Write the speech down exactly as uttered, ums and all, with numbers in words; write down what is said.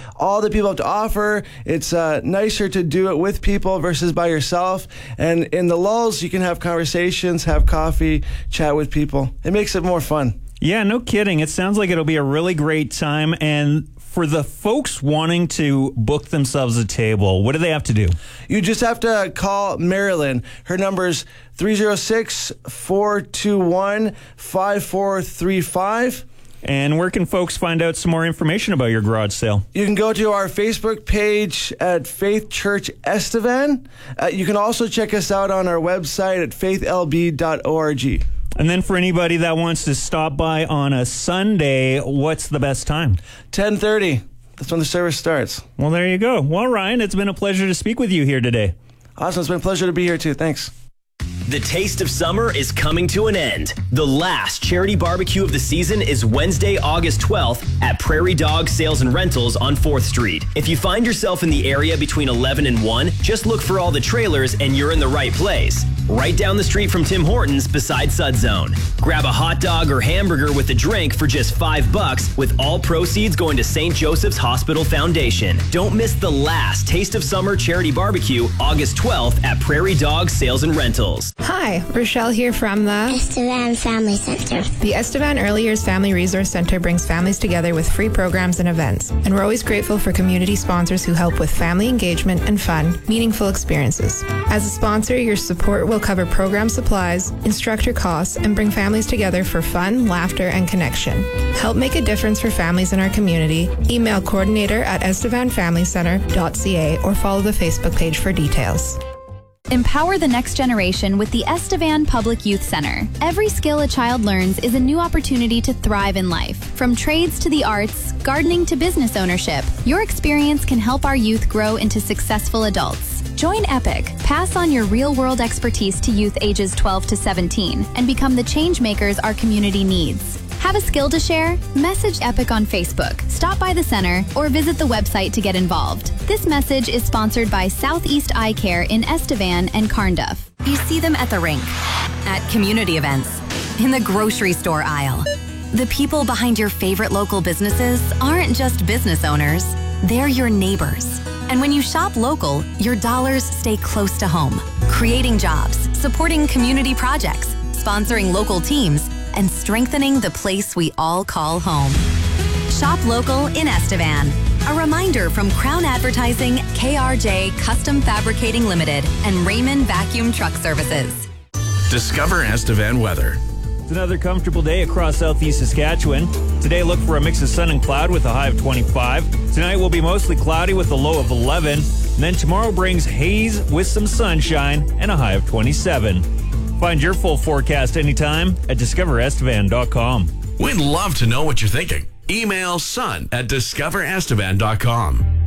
all that people have to offer. It's uh, nicer to do it with people versus by yourself. And in the lulls, you can have conversations, have coffee, chat with people. It makes it more fun. Yeah, no kidding. It sounds like it'll be a really great time. And for the folks wanting to book themselves a table, what do they have to do? You just have to call Marilyn. Her number's three oh six, four two one, five four three five. And where can folks find out some more information about your garage sale? You can go to our Facebook page at Faith Church Estevan. Uh, you can also check us out on our website at faith l b dot org. And then for anybody that wants to stop by on a Sunday, what's the best time? ten thirty. That's when the service starts. Well, there you go. Well, Ryan, it's been a pleasure to speak with you here today. Awesome. It's been a pleasure to be here, too. Thanks. The taste of summer is coming to an end. The last charity barbecue of the season is Wednesday, August twelfth at Prairie Dog Sales and Rentals on fourth street. If you find yourself in the area between eleven and one, just look for all the trailers and you're in the right place. Right down the street from Tim Hortons beside Sudzone. Grab a hot dog or hamburger with a drink for just five bucks, with all proceeds going to Saint Joseph's Hospital Foundation. Don't miss the last Taste of Summer charity barbecue, August twelfth at Prairie Dog Sales and Rentals. Hi, Rochelle here from the Estevan Family Center. The Estevan Early Years Family Resource Center brings families together with free programs and events. And we're always grateful for community sponsors who help with family engagement and fun, meaningful experiences. As a sponsor, your support will cover program supplies, instructor costs, and bring families together for fun, laughter, and connection. Help make a difference for families in our community. Email coordinator at estevan family center dot c a or follow the Facebook page for details. Empower the next generation with the Estevan Public Youth Center. Every skill a child learns is a new opportunity to thrive in life. From trades to the arts, gardening to business ownership, your experience can help our youth grow into successful adults. Join EPIC, pass on your real-world expertise to youth ages twelve to seventeen, and become the change makers our community needs. Have a skill to share? Message EPIC on Facebook, stop by the center, or visit the website to get involved. This message is sponsored by Southeast Eye Care in Estevan and Carnduff. You see them at the rink, at community events, in the grocery store aisle. The people behind your favorite local businesses aren't just business owners, they're your neighbors. And when you shop local, your dollars stay close to home, creating jobs, supporting community projects, sponsoring local teams, and strengthening the place we all call home. Shop local in Estevan. A reminder from Crown Advertising, K R J Custom Fabricating Limited, and Raymond Vacuum Truck Services. Discover Estevan weather. It's another comfortable day across southeast Saskatchewan. Today, look for a mix of sun and cloud with a high of twenty-five. Tonight will be mostly cloudy with a low of eleven. And then tomorrow brings haze with some sunshine and a high of twenty-seven. Find your full forecast anytime at discover estevan dot com. We'd love to know what you're thinking. Email sun at discover estevan dot com.